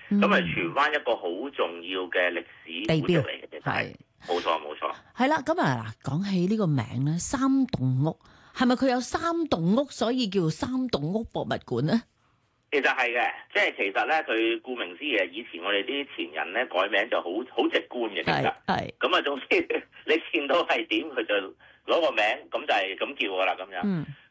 咁係荃灣一個好重要嘅歷史地標古蹟嚟嘅，係冇錯冇錯。 係啦，咁啊嗱，講起呢個名咧，三棟屋係咪佢有三棟屋，所以叫三棟屋博物館咧？ 其實係嘅，即係其實咧，佢顧名思義，以前我哋啲前人咧改名就好直觀嘅，其實係咁啊，總之你見到係點，佢就攞個名，咁就係咁叫噶啦，咁樣。